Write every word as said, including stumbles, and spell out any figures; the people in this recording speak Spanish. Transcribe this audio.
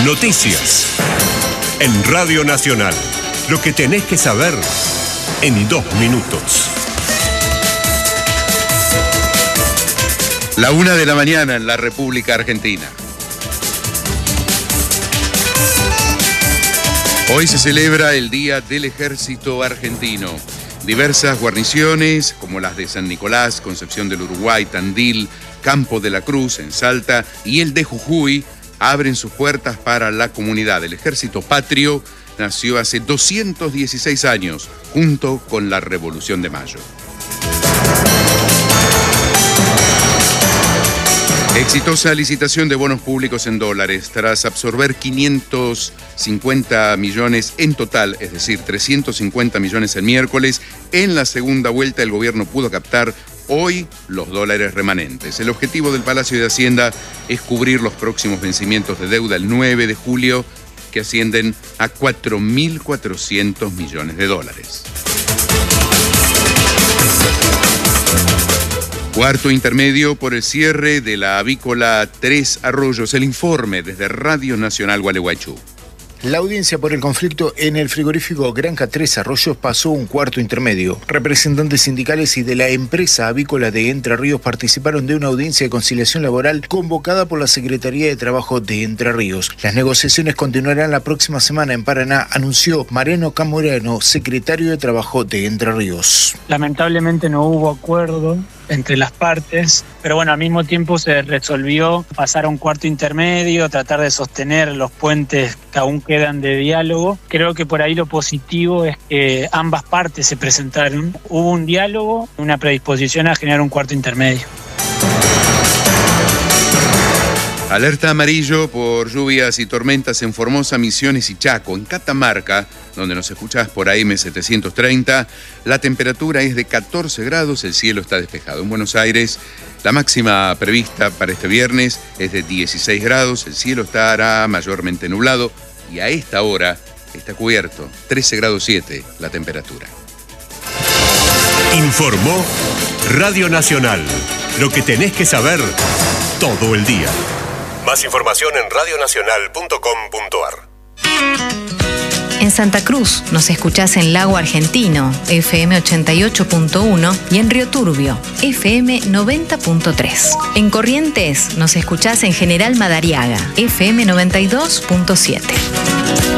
Noticias. En Radio Nacional. Lo que tenés que saber en dos minutos. La una de la mañana en la República Argentina. Hoy se celebra el Día del Ejército Argentino. Diversas guarniciones, como las de San Nicolás, Concepción del Uruguay, Tandil, Campo de la Cruz, en Salta, y el de Jujuy, abren sus puertas para la comunidad. El Ejército Patrio nació hace doscientos dieciséis años, junto con la Revolución de Mayo. Exitosa licitación de bonos públicos en dólares. Tras absorber quinientos cincuenta millones en total, es decir, trescientos cincuenta millones el miércoles, en la segunda vuelta el gobierno pudo captar hoy los dólares remanentes. El objetivo del Palacio de Hacienda es cubrir los próximos vencimientos de deuda el nueve de julio, que ascienden a cuatro mil cuatrocientos millones de dólares. Cuarto intermedio por el cierre de la avícola Tres Arroyos. El informe desde Radio Nacional Gualeguaychú. La audiencia por el conflicto en el frigorífico Granja Tres Arroyos pasó un cuarto intermedio. Representantes sindicales y de la empresa avícola de Entre Ríos participaron de una audiencia de conciliación laboral convocada por la Secretaría de Trabajo de Entre Ríos. Las negociaciones continuarán la próxima semana en Paraná, anunció Mariano Camorano, secretario de Trabajo de Entre Ríos. Lamentablemente no hubo acuerdo entre las partes, pero bueno, al mismo tiempo se resolvió pasar a un cuarto intermedio, tratar de sostener los puentes que aún quedan de diálogo. Creo que por ahí lo positivo es que ambas partes se presentaron. Hubo un diálogo, una predisposición a generar un cuarto intermedio. Alerta amarillo por lluvias y tormentas en Formosa, Misiones y Chaco. En Catamarca, donde nos escuchás por A M setecientos treinta, la temperatura es de catorce grados, el cielo está despejado. En Buenos Aires, la máxima prevista para este viernes es de dieciséis grados, el cielo estará mayormente nublado y a esta hora está cubierto, trece grados siete la temperatura. Informó Radio Nacional. Lo que tenés que saber todo el día. Más información en radio nacional punto com punto a r. En Santa Cruz nos escuchás en Lago Argentino, F M ochenta y ocho punto uno, y en Río Turbio, F M noventa punto tres. En Corrientes nos escuchás en General Madariaga, F M noventa y dos punto siete.